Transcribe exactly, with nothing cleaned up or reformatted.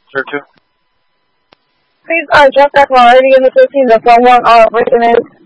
Sir two. Please uh, drop that already in the thirteen, the phone one, uh, breaking in.